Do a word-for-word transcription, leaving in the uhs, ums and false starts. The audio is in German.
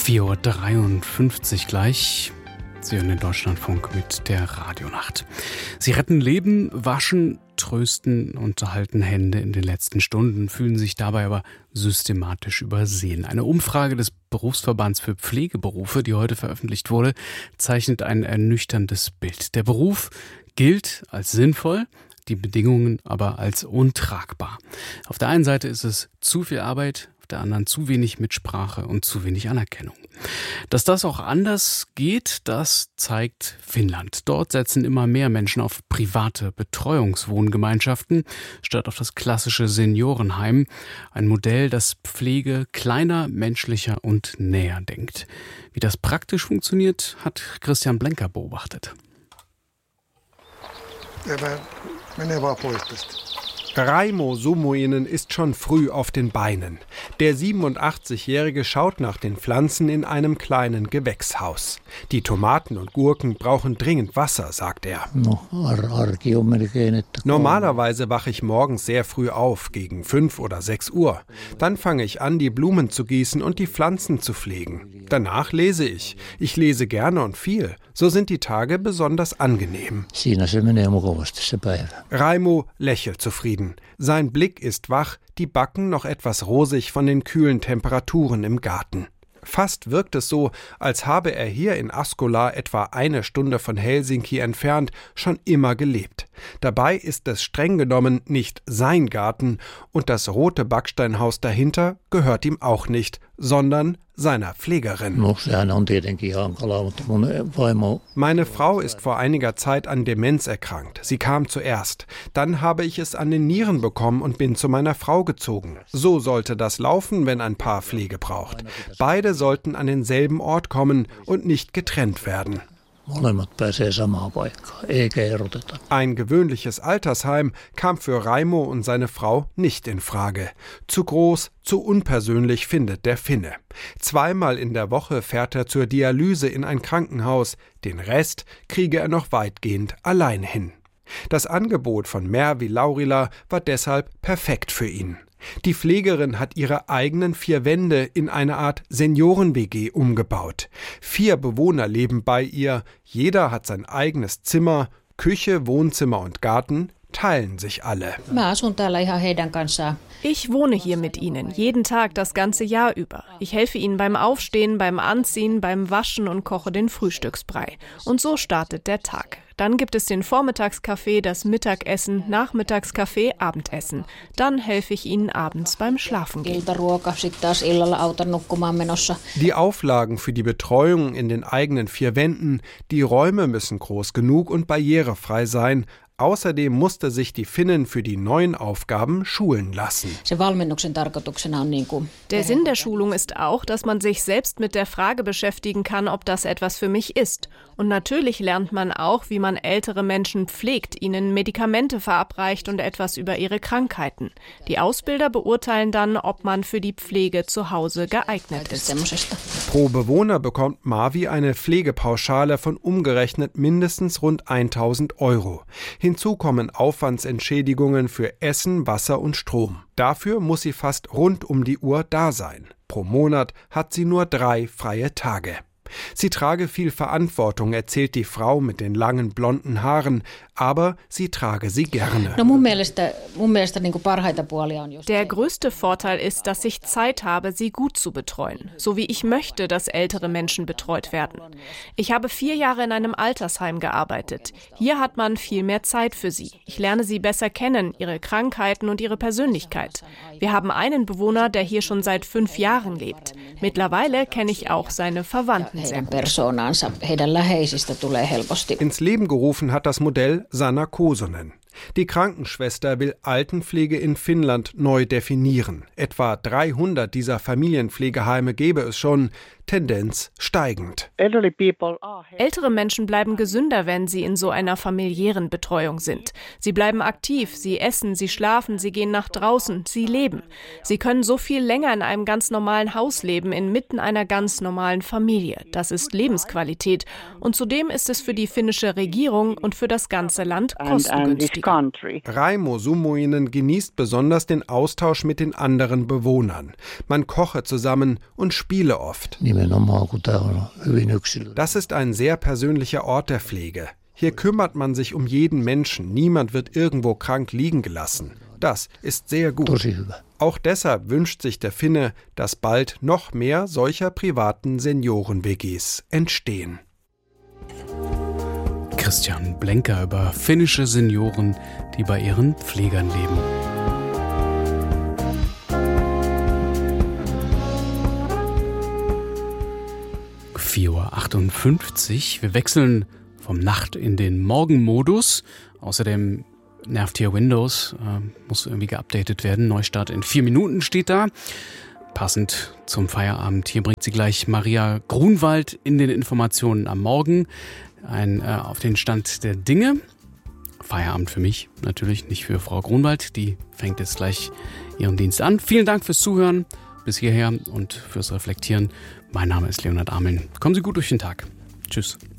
vier Uhr dreiundfünfzig gleich. Sie hören den Deutschlandfunk mit der Radionacht. Sie retten Leben, waschen, trösten, unterhalten Hände in den letzten Stunden, fühlen sich dabei aber systematisch übersehen. Eine Umfrage des Berufsverbands für Pflegeberufe, die heute veröffentlicht wurde, zeichnet ein ernüchterndes Bild. Der Beruf gilt als sinnvoll, die Bedingungen aber als untragbar. Auf der einen Seite ist es zu viel Arbeit, auf der anderen zu wenig Mitsprache und zu wenig Anerkennung. Dass das auch anders geht, das zeigt Finnland. Dort setzen immer mehr Menschen auf private Betreuungswohngemeinschaften statt auf das klassische Seniorenheim. Ein Modell, das Pflege kleiner, menschlicher und näher denkt. Wie das praktisch funktioniert, hat Christian Blenker beobachtet. Raimo Summoinen ist schon früh auf den Beinen. Der siebenundachtzigjährige schaut nach den Pflanzen in einem kleinen Gewächshaus. Die Tomaten und Gurken brauchen dringend Wasser, sagt er. Normalerweise wache ich morgens sehr früh auf, gegen fünf oder sechs Uhr. Dann fange ich an, die Blumen zu gießen und die Pflanzen zu pflegen. Danach lese ich. Ich lese gerne und viel. So sind die Tage besonders angenehm. Raimo lächelt zufrieden. Sein Blick ist wach, die Backen noch etwas rosig von den kühlen Temperaturen im Garten. Fast wirkt es so, als habe er hier in Askola, etwa eine Stunde von Helsinki entfernt, schon immer gelebt. Dabei ist es streng genommen nicht sein Garten und das rote Backsteinhaus dahinter gehört ihm auch nicht, sondern seiner Pflegerin. Meine Frau ist vor einiger Zeit an Demenz erkrankt. Sie kam zuerst. Dann habe ich es an den Nieren bekommen und bin zu meiner Frau gezogen. So sollte das laufen, wenn ein Paar Pflege braucht. Beide sollten an denselben Ort kommen und nicht getrennt werden. Ein gewöhnliches Altersheim kam für Raimo und seine Frau nicht in Frage. Zu groß, zu unpersönlich, findet der Finne. Zweimal in der Woche fährt er zur Dialyse in ein Krankenhaus. Den Rest kriege er noch weitgehend allein hin. Das Angebot von Mervi Laurila war deshalb perfekt für ihn. Die Pflegerin hat ihre eigenen vier Wände in eine Art Senioren-W G umgebaut. Vier Bewohner leben bei ihr, jeder hat sein eigenes Zimmer, Küche, Wohnzimmer und Garten teilen sich alle. Ich wohne hier mit ihnen, jeden Tag das ganze Jahr über. Ich helfe ihnen beim Aufstehen, beim Anziehen, beim Waschen und koche den Frühstücksbrei. Und so startet der Tag. Dann gibt es den Vormittagskaffee, das Mittagessen, Nachmittagskaffee, Abendessen. Dann helfe ich ihnen abends beim Schlafengehen. Die Auflagen für die Betreuung in den eigenen vier Wänden, die Räume müssen groß genug und barrierefrei sein. Außerdem musste sich die Finnin für die neuen Aufgaben schulen lassen. Der Sinn der Schulung ist auch, dass man sich selbst mit der Frage beschäftigen kann, ob das etwas für mich ist. Und natürlich lernt man auch, wie man ältere Menschen pflegt, ihnen Medikamente verabreicht und etwas über ihre Krankheiten. Die Ausbilder beurteilen dann, ob man für die Pflege zu Hause geeignet ist. Pro Bewohner bekommt Marvi eine Pflegepauschale von umgerechnet mindestens rund tausend Euro. Hinzu kommen Aufwandsentschädigungen für Essen, Wasser und Strom. Dafür muss sie fast rund um die Uhr da sein. Pro Monat hat sie nur drei freie Tage. Sie trage viel Verantwortung, erzählt die Frau mit den langen blonden Haaren, aber sie trage sie gerne. Der größte Vorteil ist, dass ich Zeit habe, sie gut zu betreuen, so wie ich möchte, dass ältere Menschen betreut werden. Ich habe vier Jahre in einem Altersheim gearbeitet. Hier hat man viel mehr Zeit für sie. Ich lerne sie besser kennen, ihre Krankheiten und ihre Persönlichkeit. Wir haben einen Bewohner, der hier schon seit fünf Jahren lebt. Mittlerweile kenne ich auch seine Verwandten. Ins Leben gerufen hat das Modell Sanna Kosonen. Die Krankenschwester will Altenpflege in Finnland neu definieren. Etwa dreihundert dieser Familienpflegeheime gäbe es schon, Tendenz steigend. Ältere Menschen bleiben gesünder, wenn sie in so einer familiären Betreuung sind. Sie bleiben aktiv, sie essen, sie schlafen, sie gehen nach draußen, sie leben. Sie können so viel länger in einem ganz normalen Haus leben, inmitten einer ganz normalen Familie. Das ist Lebensqualität. Und zudem ist es für die finnische Regierung und für das ganze Land kostengünstig. Raimo Summoinen genießt besonders den Austausch mit den anderen Bewohnern. Man koche zusammen und spiele oft. Das ist ein sehr persönlicher Ort der Pflege. Hier kümmert man sich um jeden Menschen. Niemand wird irgendwo krank liegen gelassen. Das ist sehr gut. Auch deshalb wünscht sich der Finne, dass bald noch mehr solcher privaten Senioren-W Gs entstehen. Christian Blenker über finnische Senioren, die bei ihren Pflegern leben. vier Uhr achtundfünfzig. Wir wechseln vom Nacht- in den Morgenmodus. Außerdem nervt hier Windows, äh, muss irgendwie geupdatet werden. Neustart in vier Minuten steht da. Passend zum Feierabend. Hier bringt sie gleich Maria Grunwald in den Informationen am Morgen. Ein äh, auf den Stand der Dinge. Feierabend für mich, natürlich nicht für Frau Grunwald. Die fängt jetzt gleich ihren Dienst an. Vielen Dank fürs Zuhören bis hierher und fürs Reflektieren. Mein Name ist Leonhard Ameln. Kommen Sie gut durch den Tag. Tschüss.